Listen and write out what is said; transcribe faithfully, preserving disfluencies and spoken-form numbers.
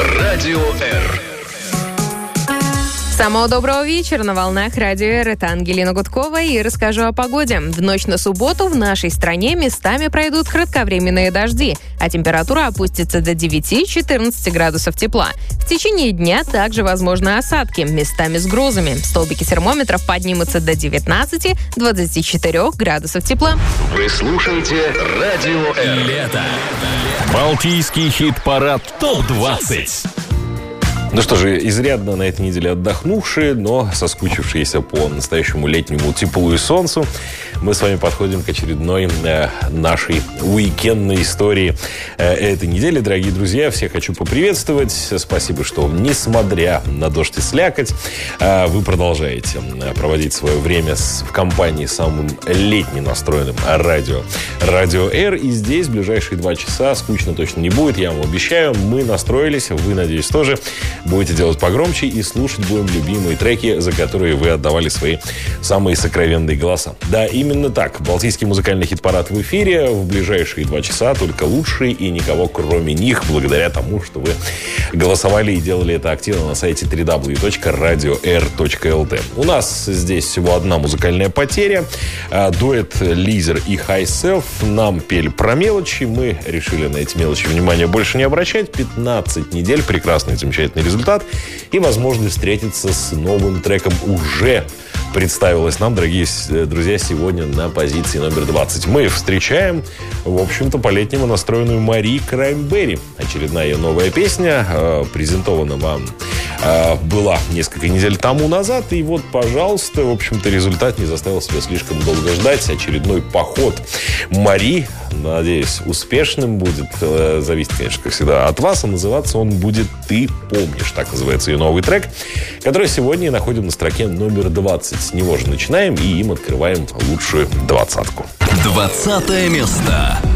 Радио Р. Самого доброго вечера на волнах Радио Р. Это Ангелина Гудкова, и расскажу о погоде. В ночь на субботу в нашей стране местами пройдут кратковременные дожди, а температура опустится до девяти-четырнадцати градусов тепла. В течение дня также возможны осадки, местами с грозами. Столбики термометров поднимутся до девятнадцати-двадцати четырёх градусов тепла. Вы слушаете Радио Р. Лето. Балтийский хит-парад топ двадцать. Ну что же, изрядно на этой неделе отдохнувшие, но соскучившиеся по настоящему летнему теплу и солнцу, мы с вами подходим к очередной э, нашей уикендной истории э, этой недели. Дорогие друзья, всех хочу поприветствовать. Спасибо, что, несмотря на дождь и слякоть, э, вы продолжаете проводить свое время с, в компании с самым летне настроенным радио. Радио Р. И здесь в ближайшие два часа скучно точно не будет, я вам обещаю. Мы настроились, вы, надеюсь, тоже будете делать погромче и слушать будем любимые треки, за которые вы отдавали свои самые сокровенные голоса. Да, именно так. Балтийский музыкальный хит-парад в эфире. В ближайшие два часа только лучшие и никого кроме них, благодаря тому, что вы голосовали и делали это активно на сайте дабл ю дабл ю дабл ю точка радио эр точка эл ти. У нас здесь всего одна музыкальная потеря. Дуэт Лизер и High Self нам пели про мелочи. Мы решили на эти мелочи внимания больше не обращать. пятнадцать недель. Прекрасный, замечательный результат. И возможность встретиться с новым треком уже представилась нам, дорогие друзья, сегодня на позиции номер двадцать. Мы встречаем, в общем-то, по-летнему настроенную Мари Краймберри. Очередная ее новая песня, э, презентована вам э, была несколько недель тому назад. И вот, пожалуйста, в общем-то, результат не заставил себя слишком долго ждать. Очередной поход Мари, надеюсь, успешным будет. Э, зависит, конечно, как всегда, от вас. А называться он будет «Ты помнишь». Так называется ее новый трек, который сегодня находим на строке номер двадцать. С него же начинаем и им открываем лучшую двадцатку. Двадцатое место.